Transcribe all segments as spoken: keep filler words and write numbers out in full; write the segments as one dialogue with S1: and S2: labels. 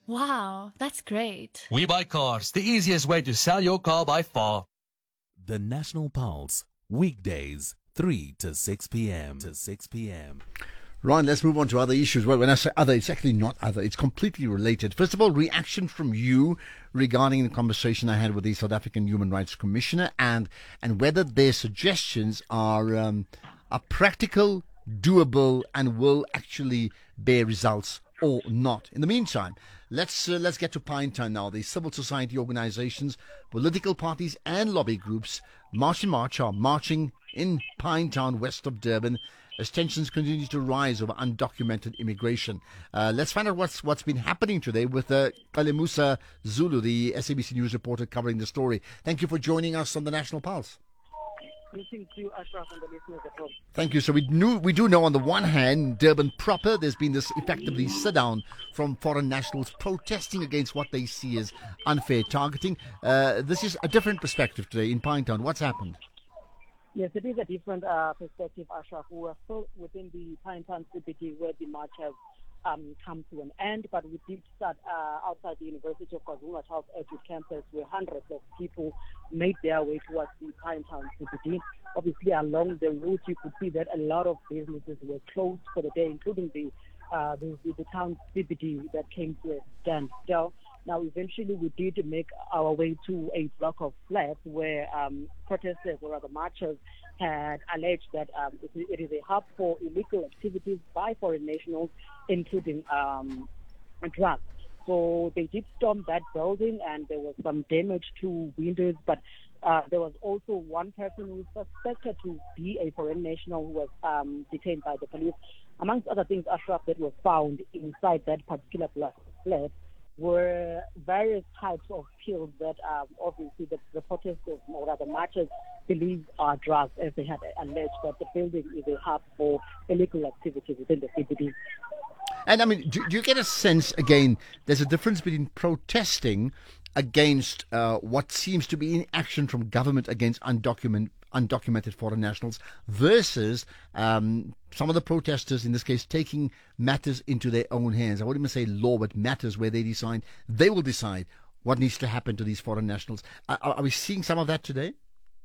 S1: Wow, that's great.
S2: We Buy Cars, the easiest way to sell your car by far.
S3: The National Pulse, weekdays, three to six p.m. to six p.m.
S4: Right, let's move on to other issues. Well, when I say other, it's actually not other. It's completely related. First of all, reaction from you regarding the conversation I had with the South African Human Rights Commissioner and and whether their suggestions are um, are practical, doable, and will actually bear results or not. In the meantime, let's uh, let's get to Pinetown now. The civil society organizations, political parties, and lobby groups, March and March, are marching in Pinetown, west of Durban, as tensions continue to rise over undocumented immigration. Uh, let's find out what's what's been happening today with uh, Kalemusa Zulu, the S A B C News reporter covering the story. Thank you for joining us on the National Pulse.
S5: Listening to Ashraf and the listeners at home.
S4: Thank you. So we knew we do know on the one hand, Durban proper, there's been this effectively sit down from foreign nationals protesting against what they see as unfair targeting. Uh, this is a different perspective today in Pinetown. What's happened?
S5: Yes, it is a different uh, perspective, Ashraf. We are still within the Pinetown C B D where the march has um, come to an end, but we did start uh, outside the University of KwaZulu-Natal's Edgewood campus where hundreds of people made their way towards the Pinetown C B D. Obviously, along the route, you could see that a lot of businesses were closed for the day, including the uh, the, the, the town C B D that came to a standstill. Now, eventually, we did make our way to a block of flats where um, protesters, or rather marchers, had alleged that um, it, it is a hub for illegal activities by foreign nationals, including um, drugs. So they did storm that building, and there was some damage to windows, but uh, there was also one person who was suspected to be a foreign national who was um, detained by the police. Amongst other things, Ashraf, that was found inside that particular block of flats were various types of pills that um, obviously the, the protesters, or rather marchers, believe are drugs, as they had alleged that the building is a hub for illegal activity within the C B D.
S4: And I mean, do, do you get a sense, again, there's a difference between protesting against uh, what seems to be inaction from government against undocumented undocumented foreign nationals versus um, some of the protesters, in this case, taking matters into their own hands. I wouldn't even say law, but matters where they decide, they will decide what needs to happen to these foreign nationals. Are, are we seeing some of that today?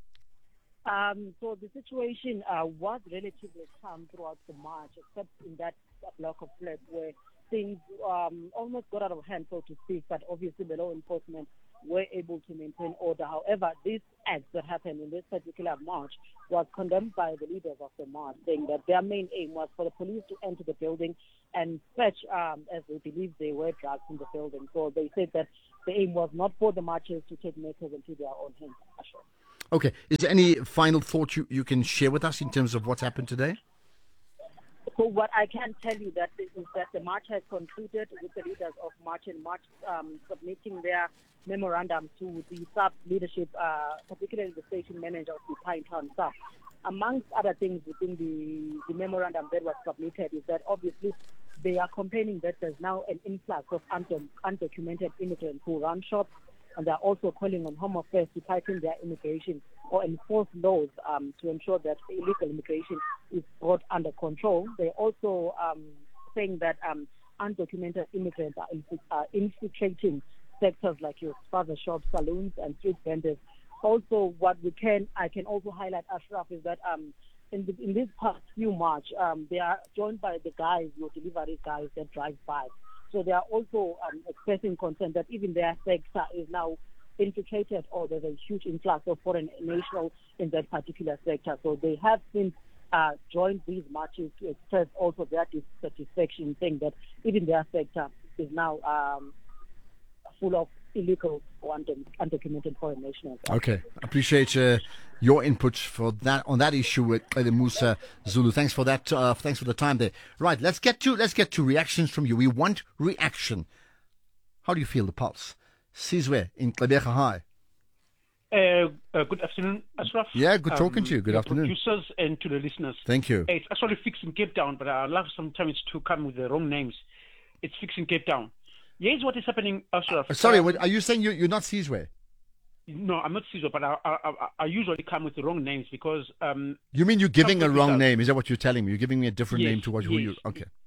S5: Um, so the situation uh, was relatively calm throughout the march, except in that block of flats where things um, almost got out of hand, so to speak, but obviously the law enforcement were able to maintain order. However, this act that happened in this particular march was condemned by the leaders of the march, saying that their main aim was for the police to enter the building and fetch, um, as they believe they were drugs in the building. So they said that the aim was not for the marchers to take matters into their own hands.
S4: Okay. Is there any final thought you, you can share with us in terms of what's happened today?
S5: So what I can tell you that is that the march has concluded with the leaders of March and March um, submitting their memorandum to the sub leadership, uh, particularly the station manager of the Pinetown sub. Amongst other things within the, the memorandum that was submitted is that obviously they are complaining that there's now an influx of undom- undocumented immigrants who run shops, and they're also calling on Home Affairs to tighten their immigration or enforce laws um, to ensure that illegal immigration is brought under control. They're also um, saying that um, undocumented immigrants are, inf- are infiltrating sectors like your spaza shops, saloons, and street vendors. Also, what we can, I can also highlight, Ashraf, is that um, in, the, in this past few March, um, they are joined by the guys, your delivery guys that drive by. So they are also um, expressing concern that even their sector is now infiltrated, or there's a huge influx of foreign nationals in that particular sector. So they have since uh, joined these marches to express also their dissatisfaction, saying that even their sector is now um, full of illegal or undocumented foreign nationals.
S4: Okay, appreciate uh, your input for that on that issue with Musa Zulu. Thanks for that. Uh, thanks for the time there. Right, let's get to let's get to reactions from you. We want reaction. How do you feel the pulse? Sizwe in Gqeberha High.
S6: Uh, uh, good afternoon, Ashraf.
S4: Yeah, good talking
S6: um,
S4: to you. Good afternoon.
S6: Producers and to the listeners.
S4: Thank you.
S6: It's actually fixed in Cape Town, but I love sometimes to come with the wrong names. It's fixed in Cape Town. Here's what is happening, Ashraf.
S4: Uh, sorry,
S6: um,
S4: what, are you saying you, you're not Sizwe?
S6: No, I'm not Sizwe, but I, I, I, I usually come with the wrong names because... Um,
S4: you mean you're giving a wrong
S6: officers,
S4: name? Is that what you're telling me? You're giving me a different
S6: yes,
S4: name to what
S6: yes,
S4: who you... Okay.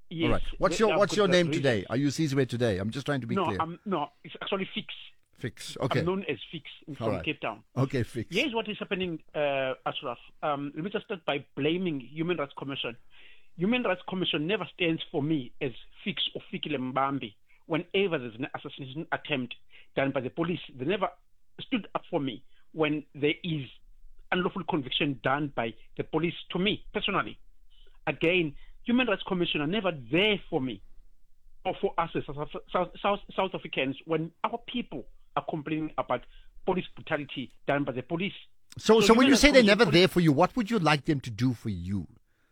S6: Yes,
S4: All right. What's
S6: they-
S4: your
S6: I've
S4: What's
S6: got
S4: your
S6: that
S4: name
S6: reason.
S4: today? Are you Sizwe today? I'm just trying to be
S6: No,
S4: clear.
S6: I'm no. It's actually Fix.
S4: Fix. Okay.
S6: I'm known as Fix from
S4: All right.
S6: Cape Town.
S4: Okay, Fix.
S6: Here's what is happening, uh, Ashraf. Um, let me just start by blaming Human Rights Commission. Human Rights Commission never stands for me as Fix or Fikile Mbambi. Whenever there's an assassination attempt done by the police, they never stood up for me when there is unlawful conviction done by the police to me personally. Again, Human Rights Commission are never there for me or for us as South, South, South, South Africans when our people are complaining about police brutality done by the police.
S4: So, so when
S6: Human
S4: you
S6: Rights
S4: say they're
S6: Commission-
S4: never there for you, what would you like them to do for you?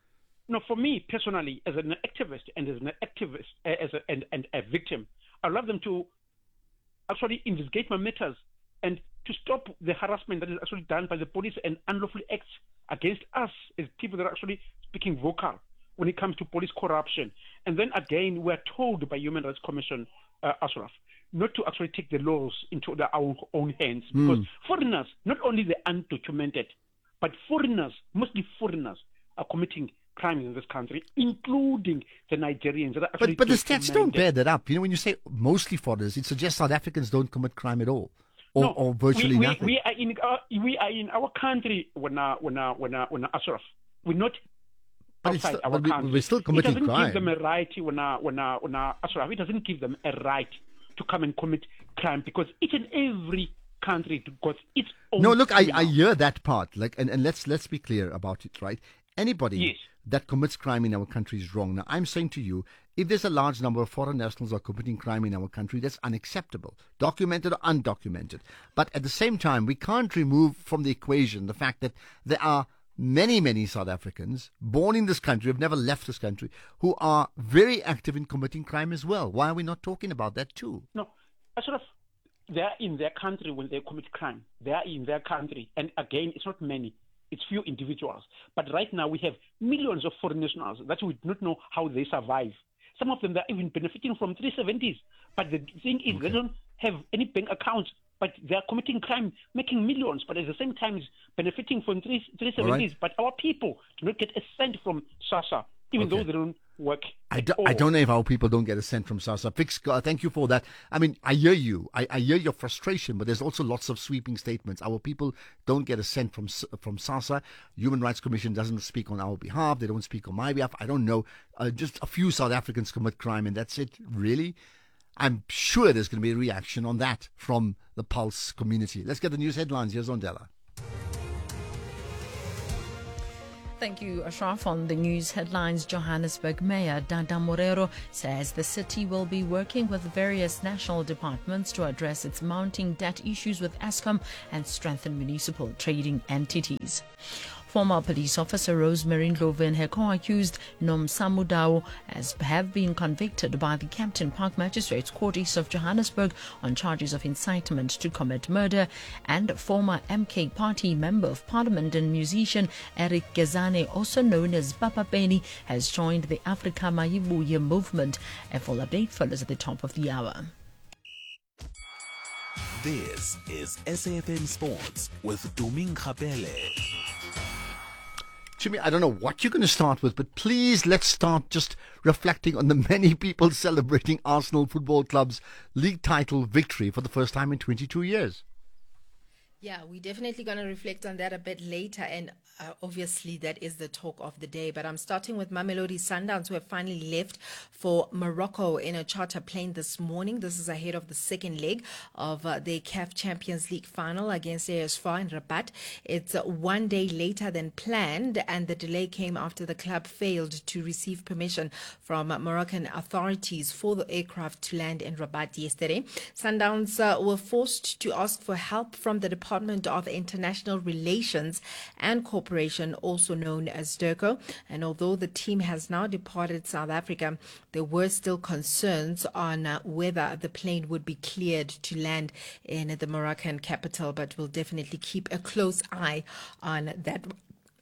S6: No, for me personally, as an activist and as an activist uh, as a, and, and a victim, I'd love them to actually investigate my matters and to stop the harassment that is actually done by the police and unlawful acts against us as people that are actually speaking vocal when it comes to police corruption. And then again, we're told by Human Rights Commission, uh, Ashraf, not to actually take the laws into their own, own hands because foreigners, not only the undocumented, but foreigners, mostly foreigners, are committing crimes in this country, including the Nigerians that are actually
S4: But but the stats don't
S6: documented.
S4: bear that up. You know, when you say mostly foreigners, it suggests South Africans don't commit crime at all, or,
S6: No,
S4: or virtually
S6: we, we,
S4: nothing.
S6: We are in our, we are in our country when uh, when uh, when uh, when uh, Ashraf. We're not
S4: But it's
S6: outside
S4: still-
S6: our
S4: but we-
S6: country.
S4: we're still committing
S6: It doesn't
S4: crime.
S6: give them a right when uh, when uh, when uh, Ashraf. It doesn't give them a right to come and commit crime because each and every country got its own.
S4: No, look, I, I
S6: criminal.
S4: hear that part. Like, and, and let's let's be clear about it, right? Anybody
S6: Yes.
S4: that commits crime in our country is wrong. Now, I'm saying to you, if there's a large number of foreign nationals who are committing crime in our country, that's unacceptable, documented or undocumented. But at the same time, we can't remove from the equation the fact that there are many, many South Africans born in this country, have never left this country, who are very active in committing crime as well. Why are we not talking about that too?
S6: No, Ashraf, they are in their country when they commit crime. They are in their country. And again, it's not many. It's few individuals. But right now we have millions of foreign nationals that we do not know how they survive. Some of them are even benefiting from three seventies. But the thing is, they don't have any bank accounts, but they are committing crime, making millions, but at the same time is benefiting from three seventies. But our people do not get a cent from SASSA, even
S4: Okay.
S6: though they don't work.
S4: I,
S6: at
S4: do, I
S6: all.
S4: don't know if our people don't get a cent from SASSA. Fix, uh, thank you for that. I mean, I hear you. I, I hear your frustration, but there's also lots of sweeping statements. Our people don't get a cent from S- from SASSA. Human Rights Commission doesn't speak on our behalf. They don't speak on my behalf. I don't know. Uh, just a few South Africans commit crime, and that's it. Really? I'm sure there's going to be a reaction on that from the Pulse community. Let's get the news headlines. Here's Ondela.
S1: Thank you, Ashraf. On the news headlines, Johannesburg Mayor Dada Morero says the city will be working with various national departments to address its mounting debt issues with Eskom and strengthen municipal trading entities. Former police officer Rosemary Ndlovu Heko accused Nomsamu Dao as have been convicted by the Captain Park Magistrates Court East of Johannesburg on charges of incitement to commit murder, and former M K Party Member of Parliament and musician Eric Gezane, also known as Papa Penny, has joined the Africa Mayibuye movement. A full update follows at the top of the hour.
S3: This is S A F M Sports with Duming Kapele.
S4: Jimmy, I don't know what you're going to start with, but please let's start just reflecting on the many people celebrating Arsenal Football Club's league title victory for the first time in twenty-two years.
S7: Yeah, we're definitely going to reflect on that a bit later, and uh, obviously that is the talk of the day. But I'm starting with Mamelodi Sundowns, who have finally left for Morocco in a charter plane this morning. This is ahead of the second leg of uh, their C A F Champions League final against A S F A R in Rabat. It's uh, one day later than planned, and the delay came after the club failed to receive permission from uh, Moroccan authorities for the aircraft to land in Rabat yesterday. Sundowns uh, were forced to ask for help from the Department of International Relations and Cooperation, also known as DIRCO. And although the team has now departed South Africa, there were still concerns on uh, whether the plane would be cleared to land in the Moroccan capital, but we'll definitely keep a close eye on that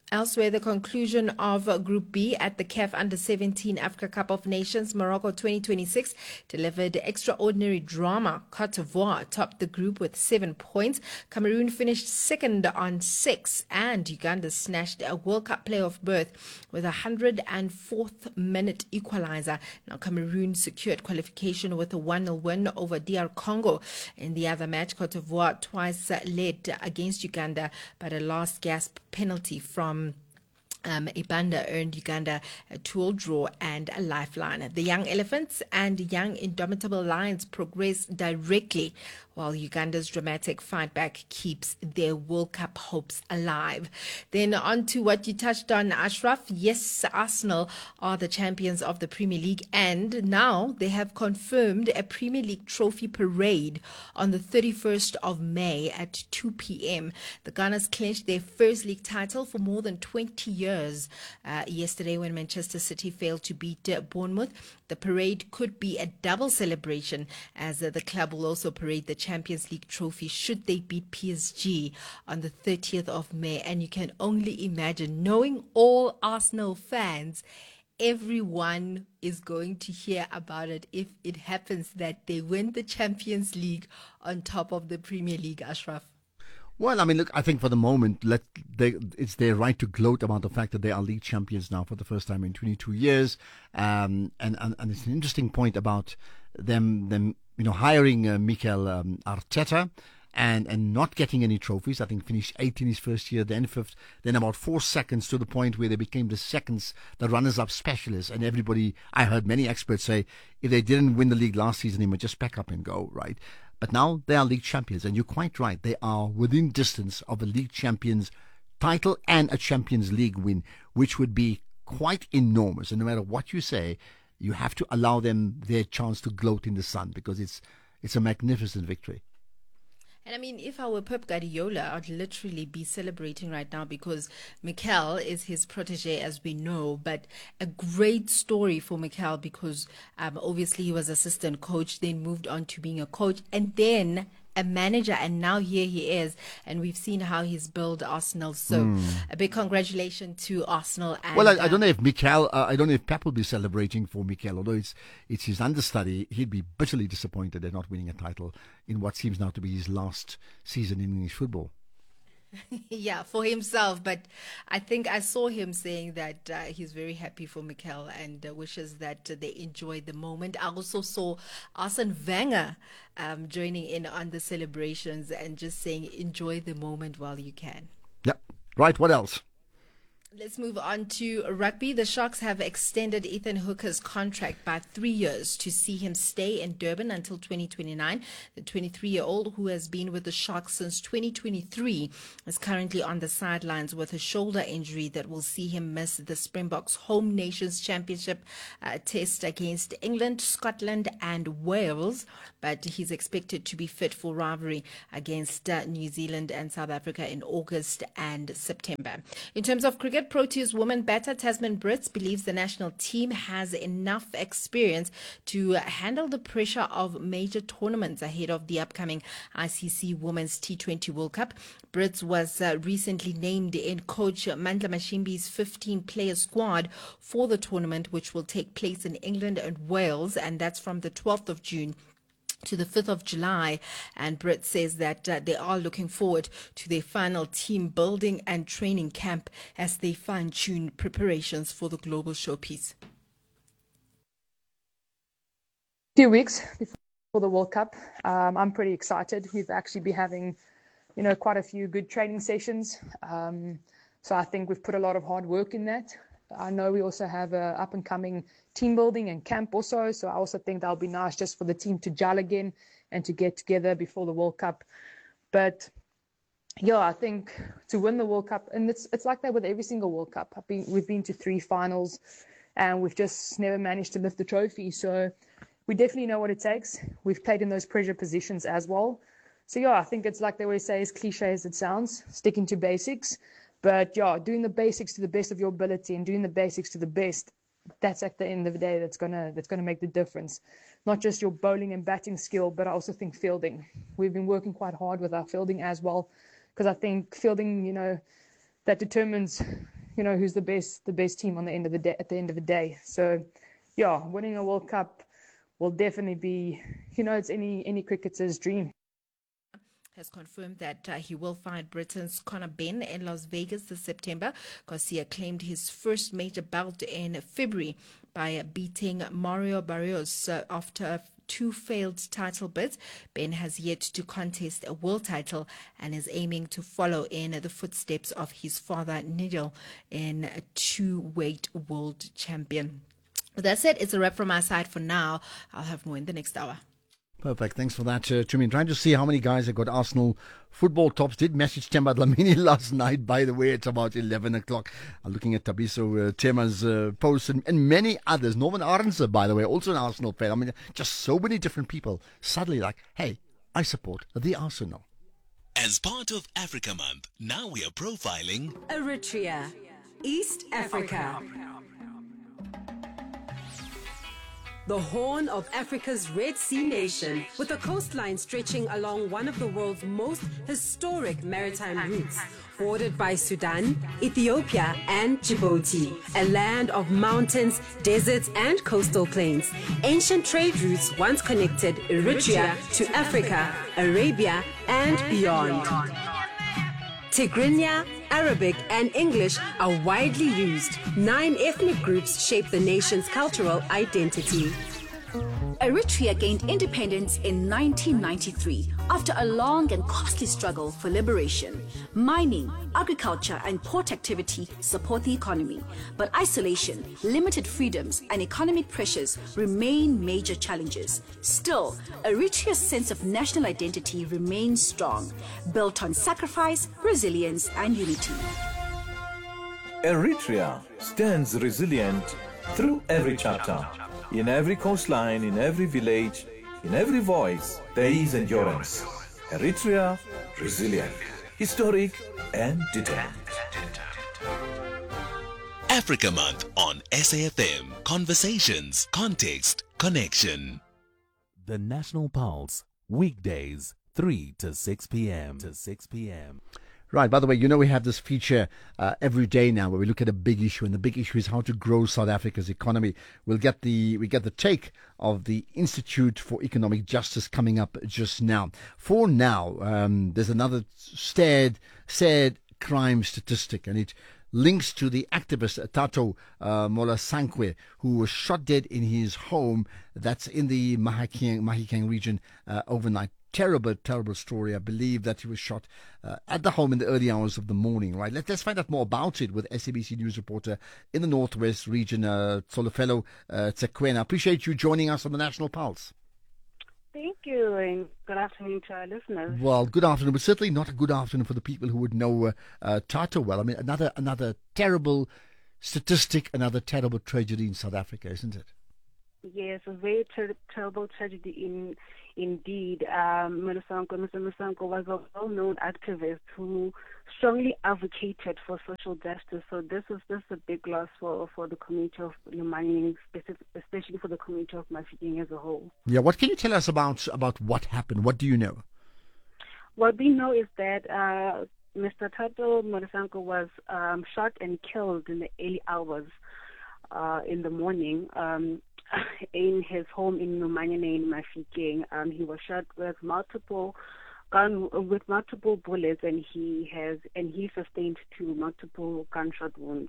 S7: Elsewhere, the conclusion of uh, Group B at the C A F Under seventeen Africa Cup of Nations Morocco twenty twenty-six delivered extraordinary drama. Cote d'Ivoire topped the group with seven points. Cameroon finished second on six, and Uganda snatched a World Cup playoff berth with a one hundred fourth minute equalizer. Now, Cameroon secured qualification with a one nil win over D R Congo. In the other match, Cote d'Ivoire twice uh, led against Uganda, but a last gasp penalty from Um, Ibanda earned Uganda a two-all draw and a lifeline. The Young Elephants and Young Indomitable Lions progress directly, while Uganda's dramatic fightback keeps their World Cup hopes alive. Then on to what you touched on, Ashraf. Yes, Arsenal are the champions of the Premier League, and now they have confirmed a Premier League trophy parade on the thirty-first of May at two p.m. The Gunners clinched their first league title for more than twenty years. Uh, yesterday, when Manchester City failed to beat uh, Bournemouth. The parade could be a double celebration, as uh, the club will also parade the Champions League trophy should they beat P S G on the thirtieth of May. And you can only imagine, knowing all Arsenal fans, everyone is going to hear about it if it happens that they win the Champions League on top of the Premier League, Ashraf.
S4: Well, I mean, look, I think for the moment, let they, it's their right to gloat about the fact that they are league champions now for the first time in twenty-two years. Um, and, and, and it's an interesting point about them, them you know, hiring uh, Mikel um, Arteta and, and not getting any trophies. I think finished eighth in his first year, then fifth, then about four seconds to the point where they became the seconds, the runners-up specialists. And everybody, I heard many experts say, if they didn't win the league last season, they would just pack up and go, right? But now they are league champions, and you're quite right. They are within distance of a league champions title and a Champions League win, which would be quite enormous. And no matter what you say, you have to allow them their chance to gloat in the sun, because it's it's a magnificent victory.
S7: And I mean, if I were Pep Guardiola, I'd literally be celebrating right now, because Mikel is his protege, as we know. But a great story for Mikel, because um, obviously he was assistant coach, then moved on to being a coach, and then a manager, and now here he is, and we've seen how he's built Arsenal. So mm. a big congratulations to Arsenal. And,
S4: well, I, I don't know if Mikel, uh, I don't know if Pep will be celebrating for Mikel, although it's it's his understudy. He'd be bitterly disappointed they're not winning a title in what seems now to be his last season in English football.
S7: Yeah, for himself. But I think I saw him saying that uh, he's very happy for Mikel and uh, wishes that uh, they enjoy the moment. I also saw Arsene Wenger um, joining in on the celebrations and just saying, enjoy the moment while you can.
S4: Yep. Right. What else?
S7: Let's move on to rugby. The Sharks have extended Ethan Hooker's contract by three years to see him stay in Durban until twenty twenty-nine. The twenty-three-year-old, who has been with the Sharks since twenty twenty-three, is currently on the sidelines with a shoulder injury that will see him miss the Springboks Home Nations Championship uh, test against England, Scotland and Wales. But he's expected to be fit for rivalry against uh, New Zealand and South Africa in August and September. In terms of cricket, Proteas woman batter Tasman Brits believes the national team has enough experience to handle the pressure of major tournaments ahead of the upcoming I C C Women's T twenty World Cup. Brits was uh, recently named in coach Mandla Mashimbi's fifteen-player squad for the tournament, which will take place in England and Wales, and that's from the twelfth of June to the fifth of July. And Brett says that uh, they are looking forward to their final team building and training camp as they fine-tune preparations for the global showpiece.
S8: Few weeks before the World Cup, um, I'm pretty excited. We've actually been having, you know, quite a few good training sessions. Um, so I think we've put a lot of hard work in that. I know we also have a up and coming team building and camp also. So I also think that'll be nice just for the team to gel again and to get together before the World Cup. But yeah, I think to win the World Cup, and it's it's like that with every single World Cup. I've been, we've been to three finals and we've just never managed to lift the trophy. So we definitely know what it takes. We've played in those pressure positions as well. So yeah, I think it's like they always say, as cliche as it sounds, sticking to basics. But yeah, doing the basics to the best of your ability and doing the basics to the best, that's at the end of the day that's gonna that's gonna make the difference. Not just your bowling and batting skill, but I also think fielding. We've been working quite hard with our fielding as well, because I think fielding, you know, that determines you know, who's the best the best team on the end of the day at the end of the day. So, yeah, winning a World Cup will definitely be, you know, it's any any cricketer's dream.
S7: Has confirmed that uh, he will fight Britain's Conor Benn in Las Vegas this September. Garcia claimed his first major bout in February by beating Mario Barrios uh, after two failed title bids. Ben has yet to contest a world title and is aiming to follow in the footsteps of his father, Nigel, in a two-weight world champion. With that said, it's a wrap from my side for now. I'll have more in the next hour.
S4: Perfect. Thanks for that, uh, Tumi. Trying to see how many guys have got Arsenal football tops. Did message Temba Dlamini last night, by the way. It's about eleven o'clock. I'm looking at Tabiso uh, Tema's uh, posts and, and many others. Norman Arnser, by the way, also an Arsenal fan. I mean, just so many different people suddenly like, hey, I support the Arsenal.
S3: As part of Africa Month, now we are profiling
S9: Eritrea, East Africa. The Horn of Africa's Red Sea nation, with a coastline stretching along one of the world's most historic maritime routes, bordered by Sudan, Ethiopia, and Djibouti. A land of mountains, deserts, and coastal plains. Ancient trade routes once connected Eritrea to Africa, Arabia, and beyond. Tigrinya, Arabic, and English are widely used. Nine ethnic groups shape the nation's cultural identity.
S10: Eritrea gained independence in nineteen ninety-three after a long and costly struggle for liberation. Mining, agriculture, and port activity support the economy, but isolation, limited freedoms, and economic pressures remain major challenges. Still, Eritrea's sense of national identity remains strong, built on sacrifice, resilience, and unity.
S11: Eritrea stands resilient through every chapter. In every coastline, in every village, in every voice, there is endurance. Eritrea, resilient, historic, and determined.
S3: Africa Month on S A F M. Conversations, context, connection. The National Pulse, weekdays, three to six p.m. to six p.m.
S4: Right, by the way, you know we have this feature uh, every day now where we look at a big issue, and the big issue is how to grow South Africa's economy. We'll get the we get the take of the Institute for Economic Justice coming up just now. For now, um, there's another sad, sad crime statistic, and it links to the activist Thato uh, Molasankwe, who was shot dead in his home. That's in the Mahikeng, Mahikeng region uh, overnight. Terrible, terrible story. I believe that he was shot uh, at the home in the early hours of the morning. Right. Let, let's find out more about it with S A B C News reporter in the Northwest region, uh, Solofelo uh, Tsekwena. Appreciate you joining us on the National Pulse.
S12: Thank you, and good afternoon to our listeners.
S4: Well, good afternoon, but certainly not a good afternoon for the people who would know uh, uh, Thato well. I mean, another another terrible statistic, another terrible tragedy in South Africa, isn't it?
S12: Yes, a very ter- terrible tragedy in, indeed. Um, Molasanko, Mister Molasanko was a well-known activist who strongly advocated for social justice. So this is this is a big loss for, for the community of Lumani, especially for the community of Mahikeng as a whole.
S4: Yeah, what can you tell us about about what happened? What do you know?
S12: What we know is that uh, Mister Thato Molasanko was um, shot and killed in the early hours uh, in the morning. Um, in his home in Numanyane in Mahikeng. Um, he was shot with multiple gun with multiple bullets, and he has and he sustained two multiple gunshot wounds.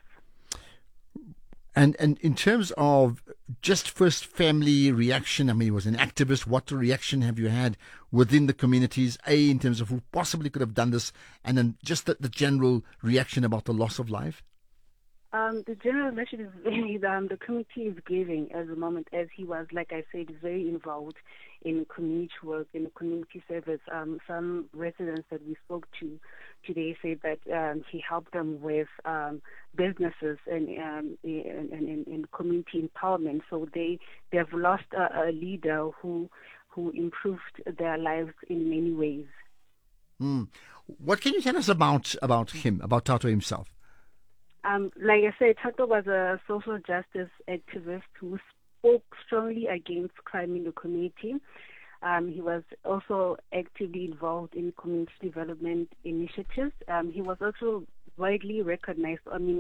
S4: And and in terms of just first family reaction, I mean, he was an activist. What reaction have you had within the communities? A, in terms of who possibly could have done this, and then just the, the general reaction about the loss of life.
S12: Um, the general message is very, um, the community is grieving at the moment, as he was, like I said, very involved in community work, in community service. Um, some residents that we spoke to today said that um, he helped them with um, businesses and um, in, in, in community empowerment. So they they have lost a, a leader who who improved their lives in many ways.
S4: Mm. What can you tell us about about him, about Thato himself?
S12: Um, like I said, Thato was a social justice activist who spoke strongly against crime in the community. Um, he was also actively involved in community development initiatives. Um, he was also widely recognized. I mean,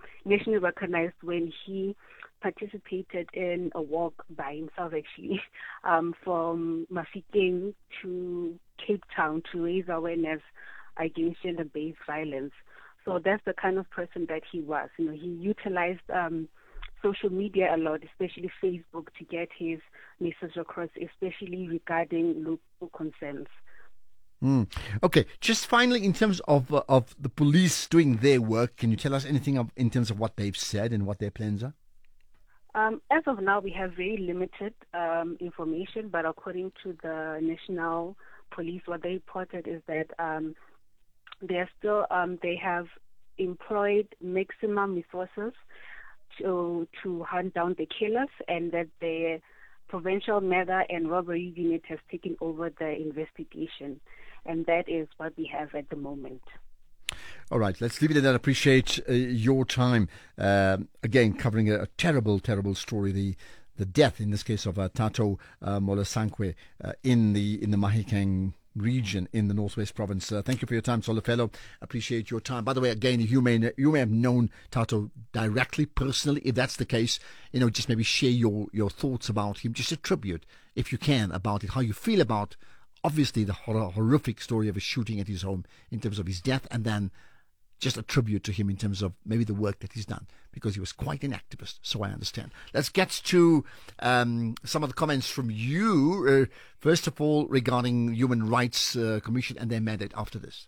S12: nationally recognized when he participated in a walk by himself, actually, um, from Mafikeng to Cape Town to raise awareness against gender-based violence. So that's the kind of person that he was. You know, he utilized um, social media a lot, especially Facebook, to get his message across, especially regarding local concerns.
S4: Mm. Okay, just finally, in terms of uh, of the police doing their work, can you tell us anything of, in terms of what they've said and what their plans are?
S12: Um, as of now, we have very limited um, information, but according to the National Police, what they reported is that um, they are still um, they have employed maximum resources to to hunt down the killers, and that the provincial murder and robbery unit has taken over the investigation, and that is what we have at the moment.
S4: All right, let's leave it at that. Appreciate uh, your time. Um, again, covering a, a terrible, terrible story. The the death, in this case, of uh, Thato uh, Molesankwe uh, in the in the Mahikeng region in the Northwest Province. Uh, thank you for your time, Solofelo. Appreciate your time. By the way, again, you may you may have known Thato directly, personally. If that's the case, you know, just maybe share your, your thoughts about him. Just a tribute, if you can, about it, how you feel about, obviously, the horror, horrific story of a shooting at his home in terms of his death, and then just a tribute to him in terms of maybe the work that he's done, because he was quite an activist, so I understand. Let's get to um, some of the comments from you. Uh, first of all, regarding Human Rights uh, Commission and their mandate after this.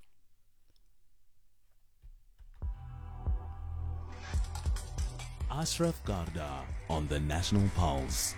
S3: Ashraf Garda on the National Pulse.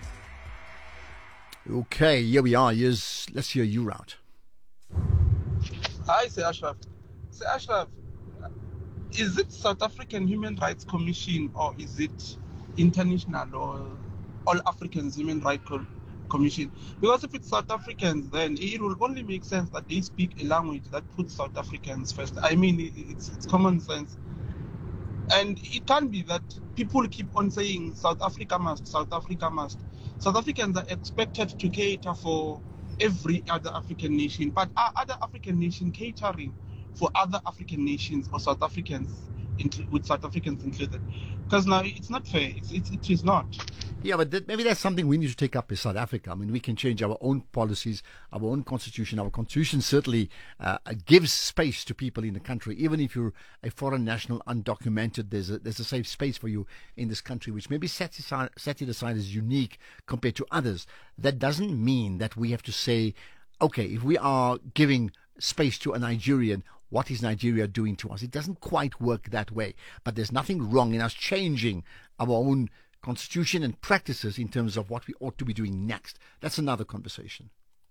S4: Okay, here we are. Here's, let's hear you out.
S13: Hi, Sir Ashraf. Sir Ashraf, is it South African Human Rights Commission or is it international or All Africans Human Rights Co- Commission? Because if it's South Africans, then it will only make sense that they speak a language that puts South Africans first. I mean, it's, it's common sense. And it can't be that people keep on saying South Africa must, South Africa must. South Africans are expected to cater for every other African nation, but are other African nations catering for other African nations or South Africans, with South Africans included? Because now it's not fair. It's, it's, it is not.
S4: Yeah, but that, maybe that's something we need to take up with South Africa. I mean, we can change our own policies, our own constitution. Our constitution certainly uh, gives space to people in the country. Even if you're a foreign national, undocumented, there's a, there's a safe space for you in this country, which may be set aside, set it aside as unique compared to others. That doesn't mean that we have to say, okay, if we are giving space to a Nigerian, what is Nigeria doing to us? It doesn't quite work that way. But there's nothing wrong in us changing our own constitution and practices in terms of what we ought to be doing next. That's another conversation.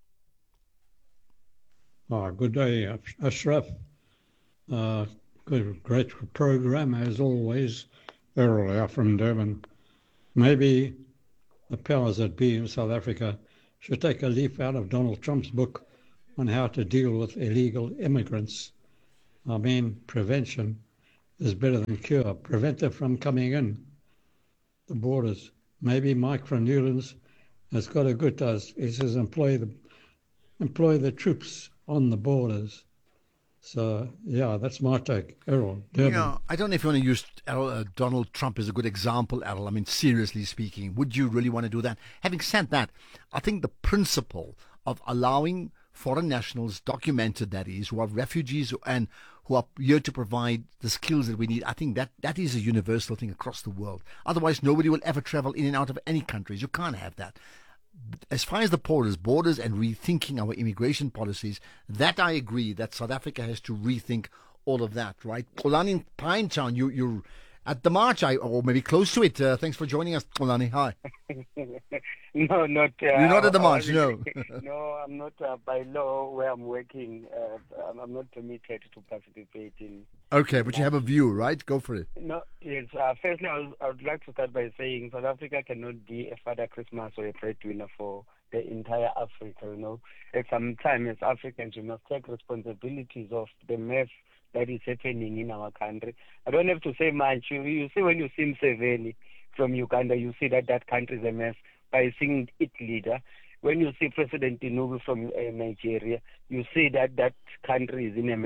S14: Oh, good day, Ashraf. Uh, good, great program as always. Errol here from Durban. Maybe the powers that be in South Africa should take a leaf out of Donald Trump's book on how to deal with illegal immigrants. I mean, prevention is better than cure. Prevent them from coming in the borders. Maybe Mike from Newlands has got a good task. He says employ the employ the troops on the borders. So yeah, that's my take. Errol, Durban.
S4: Yeah, I don't know if you want to use Errol, uh, Donald Trump as a good example, Errol. I mean, seriously speaking, would you really want to do that? Having said that, I think the principle of allowing foreign nationals, documented that is, who are refugees and who are here to provide the skills that we need, I think that that is a universal thing across the world. Otherwise, nobody will ever travel in and out of any countries. You can't have that. As far as the borders, borders and rethinking our immigration policies, that I agree that South Africa has to rethink all of that, right? Olani in Pinetown, you, you're at the march, I, or maybe close to it. Uh, thanks for joining us, Olani. Hi.
S15: No, not. Uh,
S4: You're not at the march, no.
S15: No, I'm not. Uh, by law, where I'm working, uh, I'm not permitted to participate in.
S4: Okay, but you have a view, right? Go for it.
S15: No, yes. Uh, firstly, I, was, I would like to start by saying South Africa cannot be a Father Christmas or a breadwinner for the entire Africa. You know, at some time, as Africans, we must take responsibilities of the mess that is happening in our country. I don't have to say much. You, you see, when you see Museveni from Uganda, you see that that country is a mess by seeing its leader. When you see President Tinubu from uh, Nigeria, you see that that country is in a mess.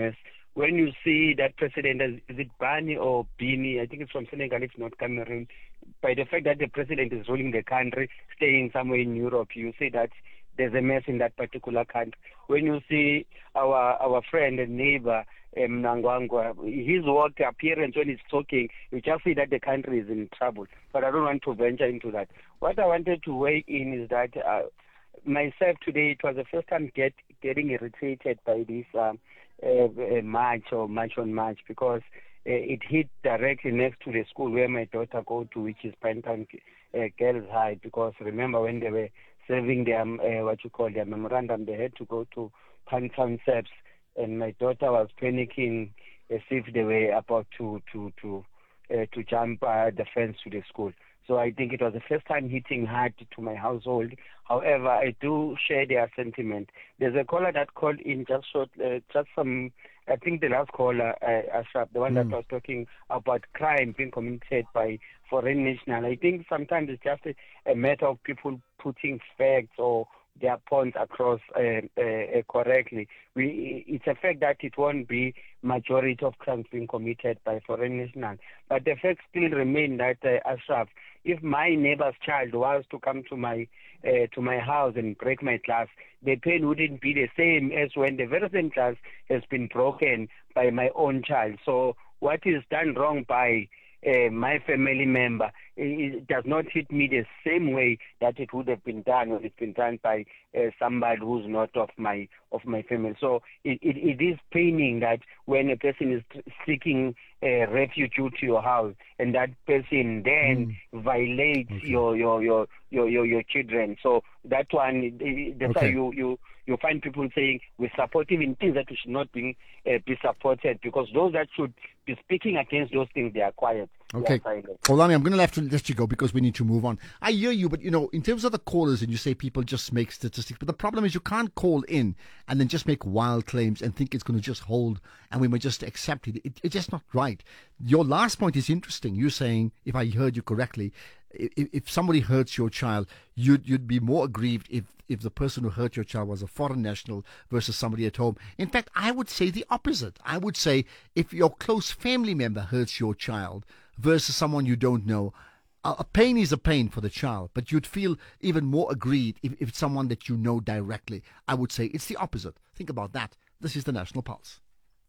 S15: when you see that president, is it Bani or Bini? I think it's from Senegal, it's not Cameroon. By the fact that the president is ruling the country, staying somewhere in Europe, you see that there's a mess in that particular country. When you see our our friend and neighbor, um, Mnangagwa, his work appearance when he's talking, you just see that the country is in trouble. But I don't want to venture into that. What I wanted to weigh in is that uh, myself today, it was the first time get getting irritated by this um, uh, uh, march or march on march, because uh, it hit directly next to the school where my daughter go to, which is Pinetown uh, Girls High. Because remember when they were serving their, uh, what you call their memorandum, they had to go to Pinetown Steps, and my daughter was panicking as if they were about to to to uh, to jump uh, the fence to the school. So I think it was the first time hitting hard to my household. However, I do share their sentiment. There's a caller that called in just short, uh, just some, I think the last caller, uh, Ashraf, the one mm. that was talking about crime being committed by foreign nationals. I think sometimes it's just a, a matter of people putting facts or their points across uh, uh, correctly. We, it's a fact that it won't be majority of crimes being committed by foreign nationals. But the fact still remain that, uh, Ashraf, if my neighbor's child was to come to my uh, to my house and break my glass, the pain wouldn't be the same as when the very same glass has been broken by my own child. So what is done wrong by Uh, my family member, it does not hit me the same way that it would have been done when it's been done by uh, somebody who's not of my of my family. So it, it, it is paining that when a person is seeking uh, refuge to your house and that person then mm. violates okay. your, your, your, your, your, your children. So that one, that's okay. why you, you, you find people saying we support even things that should not be, uh, be supported, because those that should be speaking against those things, they are quiet.
S4: Okay. Olani, I'm going to have to let you go because we need to move on. I hear you, but, you know, in terms of the callers, and you say people just make statistics, but the problem is you can't call in and then just make wild claims and think it's going to just hold and we may just accept it. it. It's just not right. Your last point is interesting. You're saying, if I heard you correctly, if, if somebody hurts your child, you'd, you'd be more aggrieved if, if the person who hurt your child was a foreign national versus somebody at home. In fact, I would say the opposite. I would say if your close family member hurts your child versus someone you don't know, a pain is a pain for the child, but you'd feel even more aggrieved if, if it's someone that you know directly. I would say it's the opposite. Think about that. This is the National Pulse.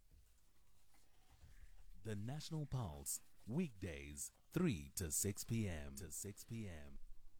S3: The National Pulse, weekdays, three to six p.m. to six p.m.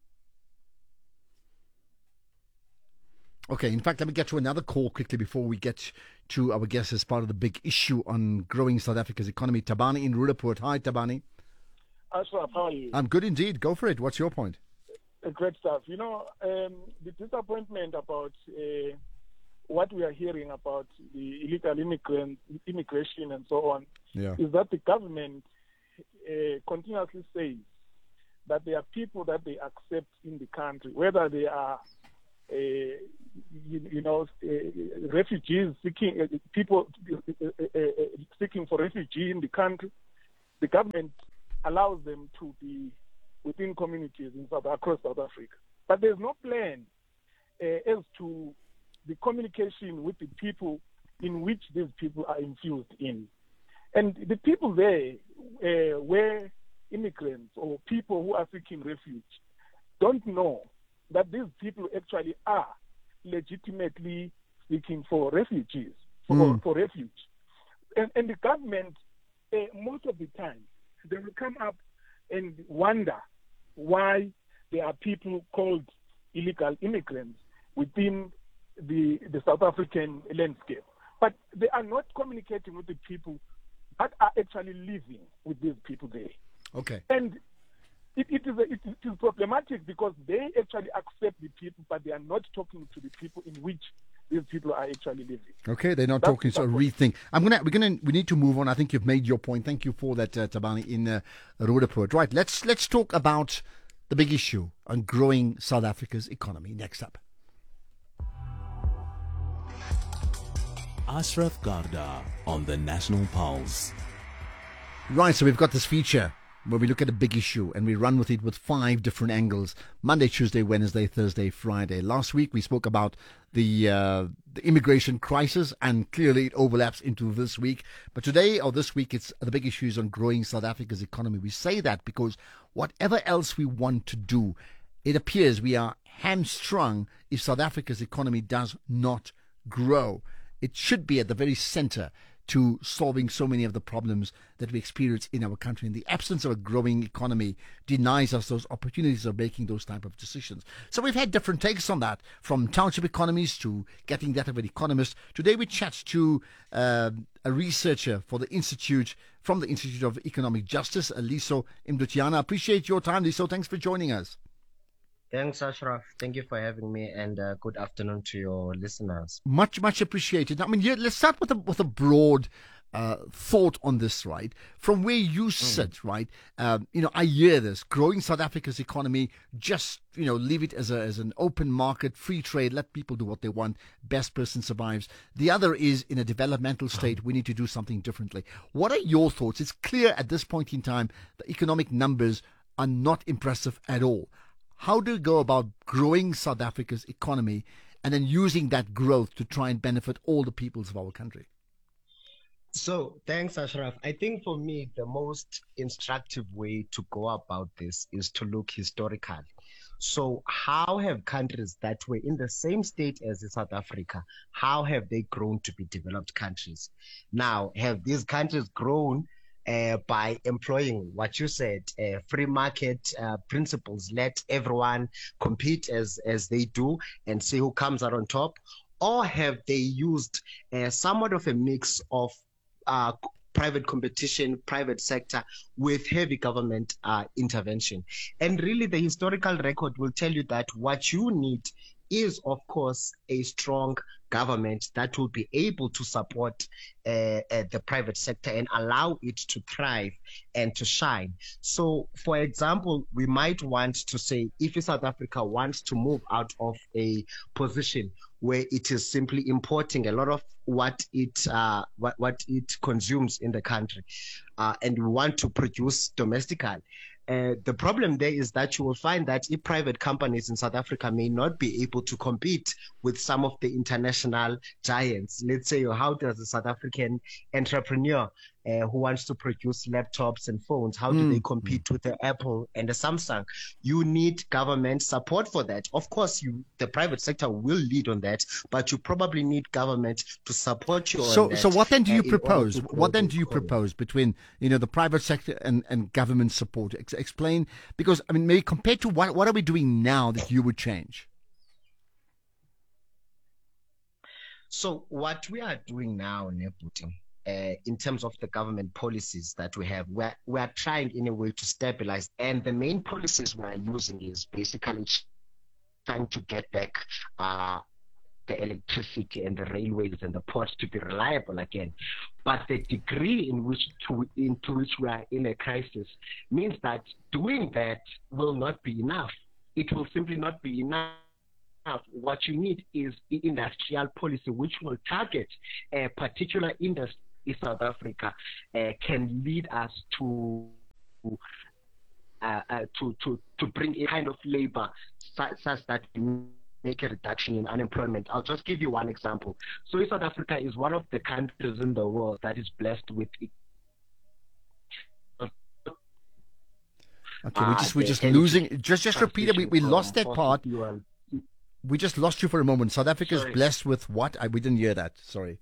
S4: Okay, in fact, let me get to another call quickly before we get to our guest as part of the big issue on growing South Africa's economy. Tabani in Rudaport. Hi, Tabani.
S16: Ashraf, how are you?
S4: I'm good indeed. Go for it. What's your point?
S16: Uh, great stuff. You know, um, the disappointment about uh, what we are hearing about the illegal immigrant immigration and so on
S4: yeah.
S16: is that the government uh, continuously says that there are people that they accept in the country, whether they are uh, you, you know, uh, refugees seeking uh, people uh, uh, uh, seeking for refugee in the country. The government allows them to be within communities in South, across South Africa. But there's no plan uh, as to the communication with the people in which these people are infused in. And the people there, uh, where immigrants or people who are seeking refuge, don't know that these people actually are legitimately seeking for refugees, for, mm. for refuge. And, and the government, uh, most of the time, they will come up and wonder why there are people called illegal immigrants within the, the South African landscape. But they are not communicating with the people that are actually living with these people there.
S4: Okay.
S16: And it, it, is a, it, it is problematic because they actually accept the people, but they are not talking to the people in which these people are actually living.
S4: Okay, they're not
S16: that's,
S4: talking, so rethink. I'm gonna, we're gonna, we need to move on. I think you've made your point. Thank you for that, uh, Tabani in uh, Rudaport. Right, let's let's talk about the big issue on growing South Africa's economy. Next up,
S3: Ashraf Garda on the National Pulse.
S4: Right, so we've got this feature where we look at a big issue and we run with it with five different angles: Monday, Tuesday, Wednesday, Thursday, Friday. Last week we spoke about the uh, the immigration crisis, and clearly it overlaps into this week. But today or this week, it's the big issue is on growing South Africa's economy. We say that because whatever else we want to do, it appears we are hamstrung if South Africa's economy does not grow. It should be at the very center to solving so many of the problems that we experience in our country. And the absence of a growing economy denies us those opportunities of making those type of decisions. So we've had different takes on that, from township economies to getting that of an economist. Today we chat to uh, a researcher for the Institute, from the Institute of Economic Justice, Liso Mdutyana. Appreciate your time, Liso. Thanks for joining us.
S17: Thanks, Ashraf. Thank you for having me, and uh, good afternoon to your listeners.
S4: Much, much appreciated. I mean, yeah, let's start with a with a broad uh, thought on this, right? From where you sit, mm. right? Um, you know, I hear this: growing South Africa's economy. Just you know, leave it as a as an open market, free trade. Let people do what they want. Best person survives. The other is in a developmental state. We need to do something differently. What are your thoughts? It's clear at this point in time the economic numbers are not impressive at all. How do you go about growing South Africa's economy and then using that growth to try and benefit all the peoples of our country?
S17: So, thanks, Ashraf. I think for me, the most instructive way to go about this is to look historically. So, how have countries that were in the same state as South Africa, how have they grown to be developed countries? Now, have these countries grown Uh, by employing what you said, uh, free market uh, principles, let everyone compete as, as they do and see who comes out on top? Or have they used uh, somewhat of a mix of uh, private competition, private sector, with heavy government uh, intervention? And really the historical record will tell you that what you need is, of course, a strong government that will be able to support uh, uh, the private sector and allow it to thrive and to shine. So, for example, we might want to say, if South Africa wants to move out of a position where it is simply importing a lot of what it uh, what, what it consumes in the country, uh, and we want to produce domestically, Uh, the problem there is that you will find that if private companies in South Africa may not be able to compete with some of the international giants. Let's say, how does a South African entrepreneur uh, who wants to produce laptops and phones, how do mm. they compete with the Apple and the Samsung? You need government support for that. Of course, you the private sector will lead on that, but you probably need government to support you
S4: so,
S17: on that.
S4: So what then do you
S17: uh,
S4: propose? What then do you
S17: economy.
S4: propose between, you know, the private sector and, and government support? Ex- explain, because, I mean, maybe compared to what, what are we doing now that you would change?
S17: So what we are doing now, Neputi, uh, in terms of the government policies that we have, we're, we're trying in a way to stabilize. And the main policies we're using is basically trying to get back uh, the electricity and the railways and the ports to be reliable again. But the degree in which to, into which we are in a crisis means that doing that will not be enough. It will simply not be enough. What you need is industrial policy which will target a particular industry in South Africa, uh, can lead us to uh, uh, to to to bring a kind of labor such, such that we make a reduction in unemployment. I'll just give you one example. So South Africa is one of the countries in the world that is blessed with.
S4: Okay, we just we're just losing. Just just repeat it. We we lost that part. We just lost you for a moment. South Africa is blessed with what? I, we didn't hear that. Sorry.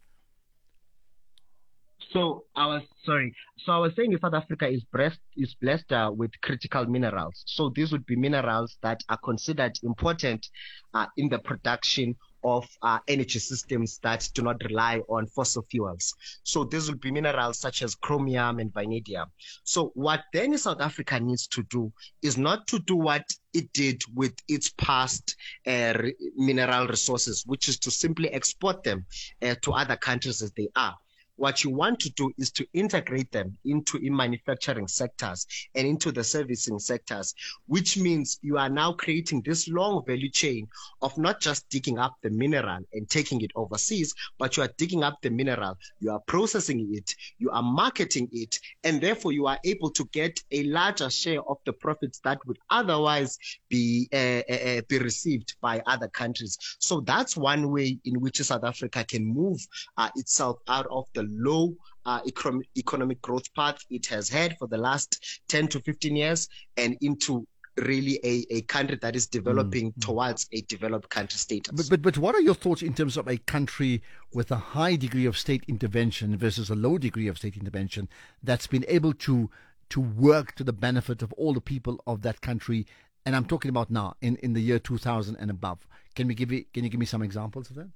S17: So I was sorry. So I was saying South Africa is blessed is blessed uh, with critical minerals. So these would be minerals that are considered important uh, in the production of uh, energy systems that do not rely on fossil fuels. So these would be minerals such as chromium and vanadium. So what then South Africa needs to do is not to do what it did with its past uh, re- mineral resources, which is to simply export them uh, to other countries as they are. what you want to do is to integrate them into the manufacturing sectors and into the servicing sectors, which means you are now creating this long value chain of not just digging up the mineral and taking it overseas, but you are digging up the mineral, you are processing it, you are marketing it, and therefore you are able to get a larger share of the profits that would otherwise be uh, uh, be received by other countries. So that's one way in which South Africa can move uh, itself out of the low uh, economic, economic growth path it has had for the last ten to fifteen years and into really a, a country that is developing mm. towards a developed country status.
S4: But, but but what are your thoughts in terms of a country with a high degree of state intervention versus a low degree of state intervention that's been able to to work to the benefit of all the people of that country? And I'm talking about now in, in the year two thousand and above. Can we give you, can you give me some examples of that?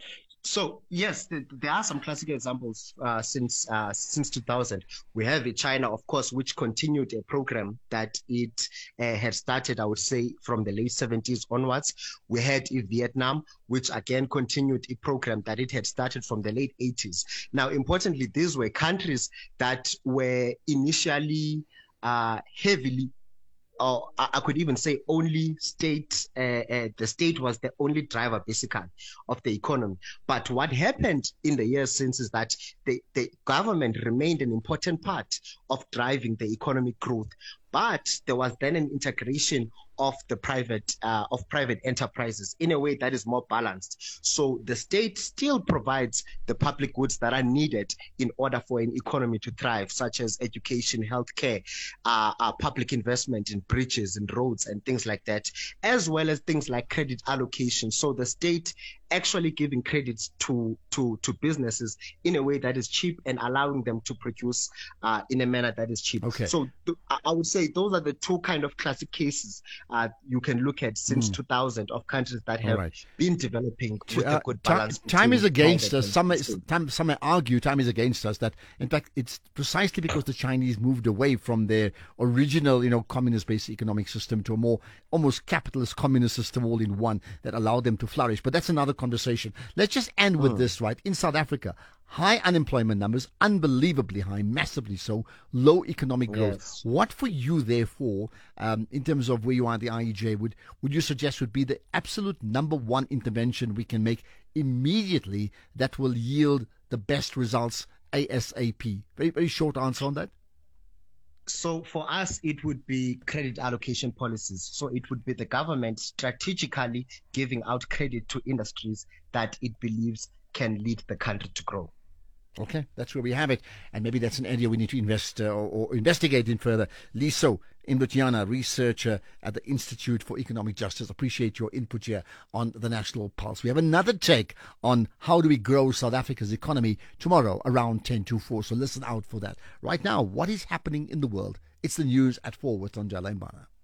S17: So yes, there are some classic examples uh, since uh, since two thousand. We have China, of course, which continued a program that it uh, had started, I would say, from the late seventies onwards. We had Vietnam, which again continued a program that it had started from the late eighties. Now, importantly, these were countries that were initially uh, heavily or I could even say only state, uh, uh, the state was the only driver basically of the economy. But what happened in the years since is that the, the government remained an important part of driving the economic growth. But there was then an integration of the private uh, of private enterprises in a way that is more balanced. So the state still provides the public goods that are needed in order for an economy to thrive, such as education, healthcare, uh, uh, public investment in bridges and roads and things like that, as well as things like credit allocation. So the state actually giving credits to to to businesses in a way that is cheap and allowing them to produce uh, in a manner that is cheap.
S4: Okay.
S17: So th- I would say those are the two kind of classic cases uh, you can look at since mm. two thousand of countries that have right. been developing with uh, a good balance.
S4: Time, time is against us. Some may, time, some may argue time is against us. That in fact it's precisely because the Chinese moved away from their original, you know, communist-based economic system to a more almost capitalist communist system all in one that allowed them to flourish. But that's another conversation. Let's just end with mm. this, right? In South Africa, high unemployment numbers, unbelievably high, massively so, low economic growth. Yes. What for you, therefore, um, in terms of where you are at the I E J, would, would you suggest would be the absolute number one intervention we can make immediately that will yield the best results ASAP? Very, very short answer on that.
S17: So for us, it would be credit allocation policies. So it would be the government strategically giving out credit to industries that it believes can lead the country to grow.
S4: Okay, that's where we have it. And maybe that's an area we need to invest uh, or, or investigate in further. Liso Imbutyana, researcher at the Institute for Economic Justice. Appreciate your input here on the National Pulse. We have another take on how do we grow South Africa's economy tomorrow around ten to four. So listen out for that. Right now, what is happening in the world? It's the news at four with Tonjala Mbana.